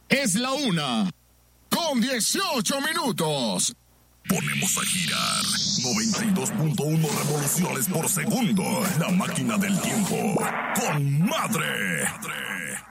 Es la 1:18. Ponemos a girar 92.1 revoluciones por segundo. La máquina del tiempo. ¡Con madre!